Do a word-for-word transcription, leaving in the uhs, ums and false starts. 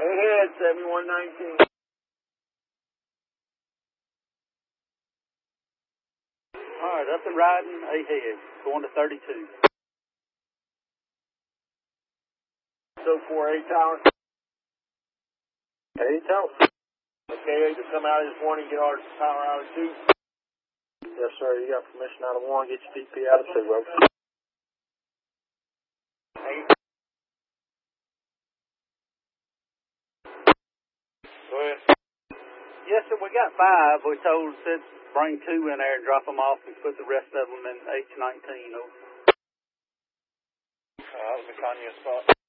Ahead, seventy-one nineteen. All right, up and riding, ahead, going to thirty-two. So four, eight tower. Eight tower. Okay, just come out of this one and get our power out of two. Yes, sir. You got permission out of one. Get your D P out of two, over. Eight. Go ahead. Yes, sir, we got five. We told, said, bring two in there and drop them off and put the rest of them in H nineteen. Over. Uh, that was a Kanye spot.